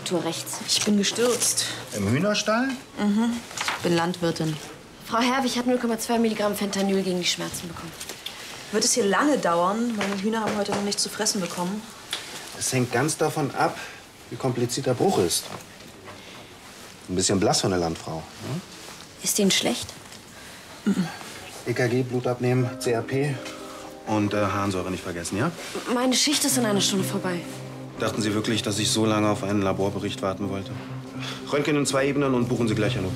Bleifraktur rechts. Ich bin gestürzt. Im Hühnerstall? Mhm. Ich bin Landwirtin. Frau Herwig hat 0,2 Milligramm Fentanyl gegen die Schmerzen bekommen. Wird es hier lange dauern? Meine Hühner haben heute noch nichts zu fressen bekommen. Es hängt ganz davon ab, wie kompliziert der Bruch ist. Ein bisschen blass von der Landfrau. Ne? Ist Ihnen schlecht? EKG, Blut abnehmen, CRP und Harnsäure nicht vergessen, ja? Meine Schicht ist in einer Stunde vorbei. Dachten Sie wirklich, dass ich so lange auf einen Laborbericht warten wollte? Röntgen in 2 Ebenen und buchen Sie gleich ein OP.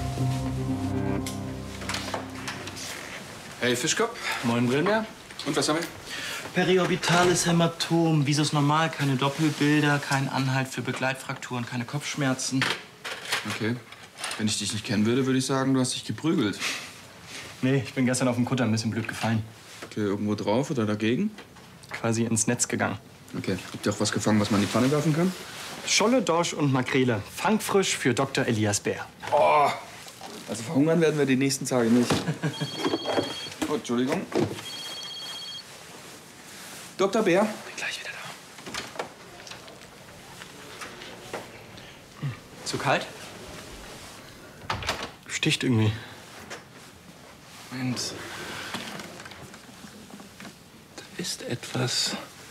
Hey, Fischkopf. Moin, Brillenmeer. Und was haben wir? Periorbitales Hämatom, Visus normal, keine Doppelbilder, kein Anhalt für Begleitfrakturen, keine Kopfschmerzen. Okay. Wenn ich dich nicht kennen würde, würde ich sagen, du hast dich geprügelt. Nee, ich bin gestern auf dem Kutter ein bisschen blöd gefallen. Okay, irgendwo drauf oder dagegen? Quasi ins Netz gegangen. Okay. Habt ihr auch was gefangen, was man in die Pfanne werfen kann? Scholle, Dorsch und Makrele. Fangfrisch für Dr. Elias Bär. Oh! Also verhungern werden wir die nächsten Tage nicht. Oh, Entschuldigung. Dr. Bär? Bin gleich wieder da. Zu kalt? Sticht irgendwie. Moment. Da ist etwas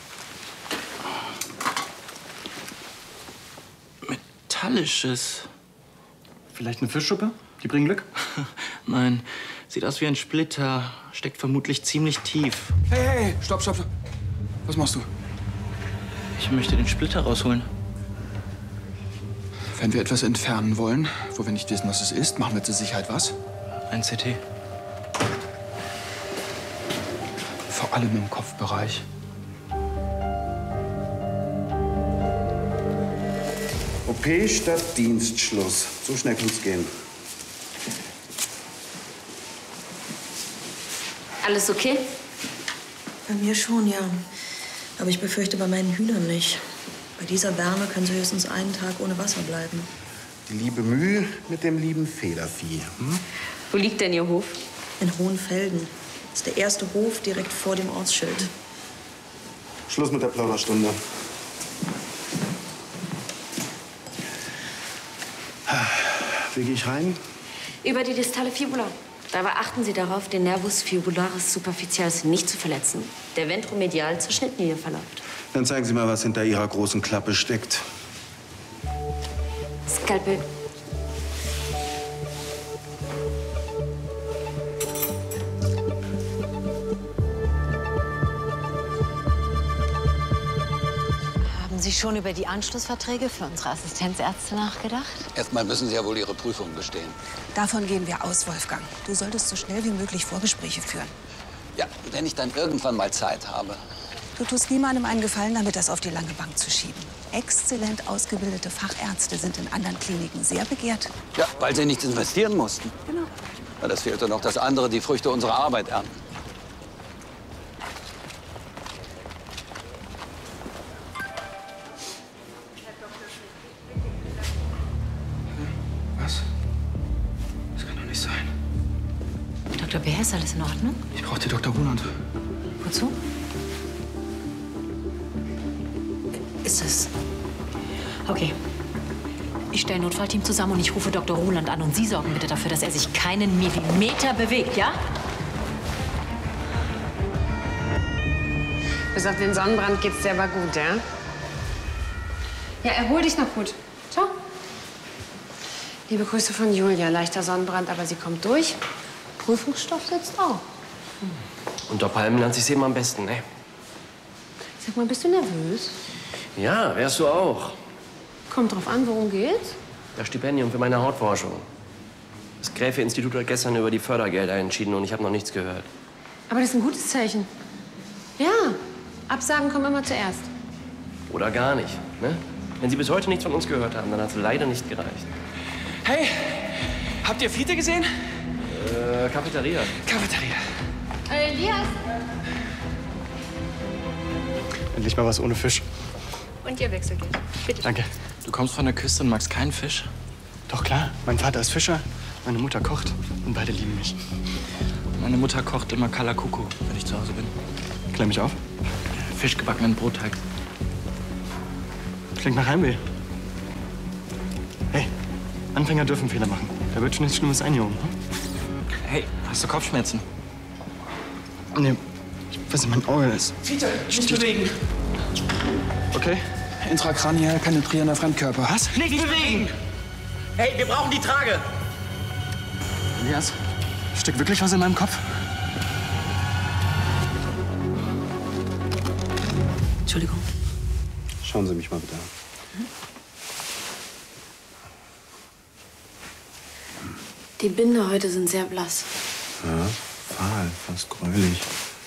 Metallisches. Vielleicht eine Fischschuppe? Die bringen Glück? Nein, sieht aus wie ein Splitter. Steckt vermutlich ziemlich tief. Hey, hey, stopp, stopp, stopp. Was machst du? Ich möchte den Splitter rausholen. Wenn wir etwas entfernen wollen, wo wir nicht wissen, was es ist, machen wir zur Sicherheit was? Ein CT. Vor allem im Kopfbereich. OP statt Dienstschluss. So schnell kann's gehen. Alles okay? Bei mir schon, ja. Aber ich befürchte bei meinen Hühnern nicht. Bei dieser Wärme können sie höchstens einen Tag ohne Wasser bleiben. Die liebe Müh mit dem lieben Federvieh. Hm? Wo liegt denn Ihr Hof? In Hohenfelden. Das ist der erste Hof direkt vor dem Ortsschild. Schluss mit der Plauderstunde. Wie gehe ich rein? Über die distale Fibula. Dabei achten Sie darauf, den Nervus fibularis superficialis nicht zu verletzen, der ventromedial zur Schnittlinie verläuft. Dann zeigen Sie mal, was hinter Ihrer großen Klappe steckt. Skalpell. Haben Sie schon über die Anschlussverträge für unsere Assistenzärzte nachgedacht? Erstmal müssen Sie ja wohl Ihre Prüfung bestehen. Davon gehen wir aus, Wolfgang. Du solltest so schnell wie möglich Vorgespräche führen. Ja, wenn ich dann irgendwann mal Zeit habe. Du tust niemandem einen Gefallen damit, das auf die lange Bank zu schieben. Exzellent ausgebildete Fachärzte sind in anderen Kliniken sehr begehrt. Ja, weil Sie nichts investieren mussten. Genau. Ja, das fehlte noch, dass andere die Früchte unserer Arbeit ernten. Was? Das kann doch nicht sein. Dr. Bär, ist alles in Ordnung? Ich brauche die Dr. Roland. Wozu? Ist es? Okay. Ich stelle ein Notfallteam zusammen und ich rufe Dr. Roland an. Und Sie sorgen bitte dafür, dass er sich keinen Millimeter bewegt, ja? Bis auf den Sonnenbrand geht's dir aber gut, ja? Ja, erhol dich noch gut. Ciao. Liebe Grüße von Julia. Leichter Sonnenbrand, aber sie kommt durch. Prüfungsstoff sitzt auch. Unter Palmen lernt sich's eben am besten, ne? Sag mal, bist du nervös? Ja, wärst du auch. Kommt drauf an, worum geht's? Das Stipendium für meine Hautforschung. Das Gräfe-Institut hat gestern über die Fördergelder entschieden und ich habe noch nichts gehört. Aber das ist ein gutes Zeichen. Ja, Absagen kommen immer zuerst. Oder gar nicht, ne? Wenn Sie bis heute nichts von uns gehört haben, dann hat es leider nicht gereicht. Hey, habt ihr Fiete gesehen? Cafeteria. Cafeteria. Elias! Endlich mal was ohne Fisch. Und Ihr Wechselgeld. Bitte. Danke. Du kommst von der Küste und magst keinen Fisch? Doch klar. Mein Vater ist Fischer, meine Mutter kocht und beide lieben mich. Meine Mutter kocht immer Kalakuku, wenn ich zu Hause bin. Klär mich auf. Fisch gebacken in Brotteig. Klingt nach Heimweh. Hey, Anfänger dürfen Fehler machen. Da wird schon nichts Schlimmes sein hier oben. Hey, hast du Kopfschmerzen? Nee, ich weiß nicht, mein Auge ist... Peter, nicht bewegen. Okay. Intrakranial penetrierender Fremdkörper. Was? Nicht bewegen! Hey, wir brauchen die Trage! Elias, steckt wirklich was in meinem Kopf? Entschuldigung. Schauen Sie mich mal bitte an. Die Binde heute sind sehr blass. Ja, fahl, fast gräulich.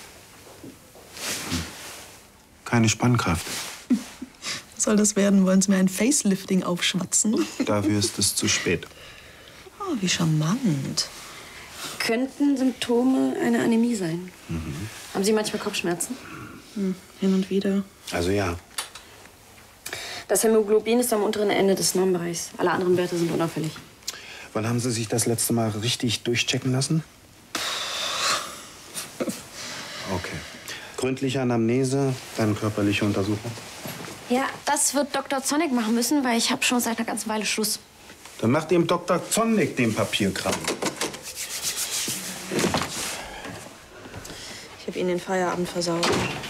Keine Spannkraft. Was soll das werden? Wollen Sie mir ein Facelifting aufschwatzen? Dafür ist es zu spät. Oh, wie charmant. Könnten Symptome einer Anämie sein. Haben Sie manchmal Kopfschmerzen? Hin und wieder. Also ja. Das Hämoglobin ist am unteren Ende des Normbereichs. Alle anderen Werte sind unauffällig. Wann haben Sie sich das letzte Mal richtig durchchecken lassen? Okay. Gründliche Anamnese, dann körperliche Untersuchung. Ja, das wird Dr. Zornig machen müssen, weil ich habe schon seit einer ganzen Weile Schluss. Dann macht dem Dr. Zornig den Papierkram. Ich habe Ihnen den Feierabend versaut.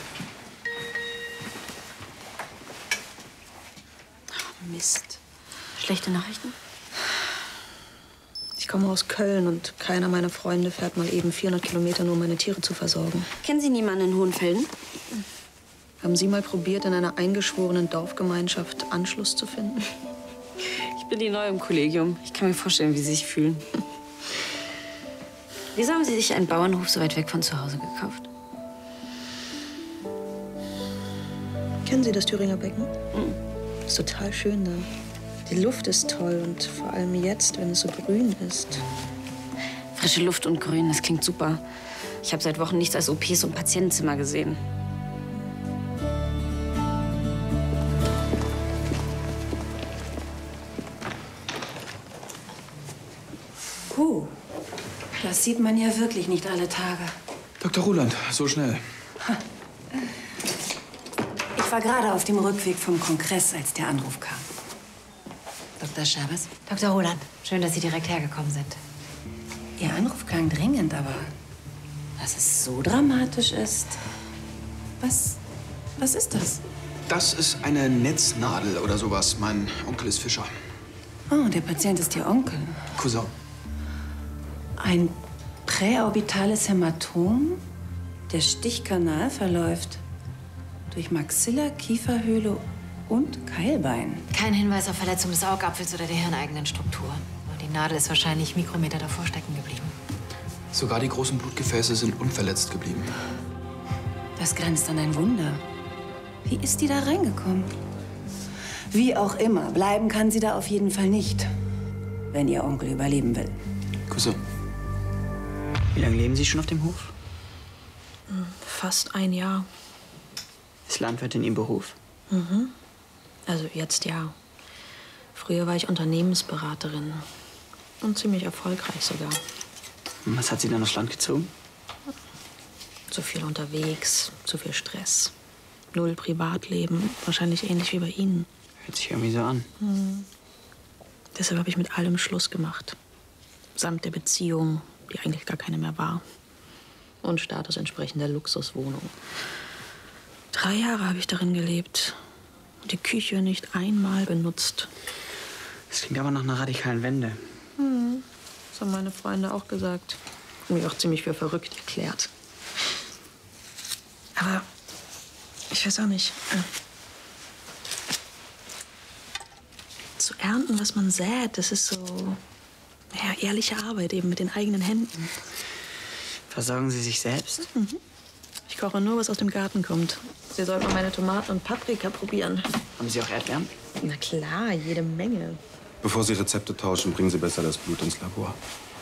Ach, Mist. Schlechte Nachrichten? Ich komme aus Köln und keiner meiner Freunde fährt mal eben 400 Kilometer, nur um meine Tiere zu versorgen. Kennen Sie niemanden in Hohenfelden? Haben Sie mal probiert, in einer eingeschworenen Dorfgemeinschaft Anschluss zu finden? Ich bin die Neue im Kollegium. Ich kann mir vorstellen, wie Sie sich fühlen. Wieso haben Sie sich einen Bauernhof so weit weg von zu Hause gekauft? Kennen Sie das Thüringer Becken? Ist total schön da. Die Luft ist toll und vor allem jetzt, wenn es so grün ist. Frische Luft und Grün, das klingt super. Ich habe seit Wochen nichts als OPs und Patientenzimmer gesehen. Das sieht man ja wirklich nicht alle Tage. Dr. Ruland, so schnell. Ich war gerade auf dem Rückweg vom Kongress, als der Anruf kam. Dr. Schabes? Dr. Roland, schön, dass Sie direkt hergekommen sind. Ihr Anruf klang dringend, aber dass es so dramatisch ist. Was ist das? Das ist eine Netznadel oder sowas. Mein Onkel ist Fischer. Oh, der Patient ist Ihr Onkel. Cousin. Ein präorbitales Hämatom? Der Stichkanal verläuft durch Maxilla, Kieferhöhle und Keilbein. Kein Hinweis auf Verletzung des Augapfels oder der hirneigenen Struktur. Die Nadel ist wahrscheinlich Mikrometer davor stecken geblieben. Sogar die großen Blutgefäße sind unverletzt geblieben. Das grenzt an ein Wunder. Wie ist die da reingekommen? Wie auch immer, bleiben kann sie da auf jeden Fall nicht, wenn Ihr Onkel überleben will. Cousin. Wie lange leben Sie schon auf dem Hof? Fast ein Jahr. Ist Landwirt in Ihrem Beruf? Also jetzt ja. Früher war ich Unternehmensberaterin. Und ziemlich erfolgreich sogar. Was hat Sie dann aufs Land gezogen? Zu viel unterwegs, zu viel Stress. Null Privatleben. Wahrscheinlich ähnlich wie bei Ihnen. Hört sich irgendwie so an. Deshalb habe ich mit allem Schluss gemacht. Samt der Beziehung, die eigentlich gar keine mehr war. Und Status entsprechend der Luxuswohnung. 3 Jahre habe ich darin gelebt. Und die Küche nicht einmal benutzt. Das klingt aber nach einer radikalen Wende. Das haben meine Freunde auch gesagt. Und mich auch ziemlich für verrückt erklärt. Aber ich weiß auch nicht. Zu ernten, was man sät, das ist so ehrliche Arbeit eben mit den eigenen Händen. Versorgen Sie sich selbst? Ich koche nur, was aus dem Garten kommt. Sie sollten mal meine Tomaten und Paprika probieren. Haben Sie auch Erdbeeren? Na klar, jede Menge. Bevor Sie Rezepte tauschen, bringen Sie besser das Blut ins Labor.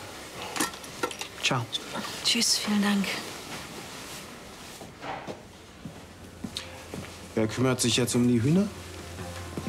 Ciao. Tschüss, vielen Dank. Wer kümmert sich jetzt um die Hühner?